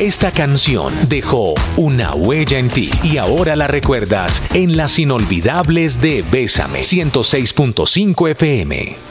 Esta canción dejó una huella en ti y ahora la recuerdas en las inolvidables de Bésame 106.5 FM.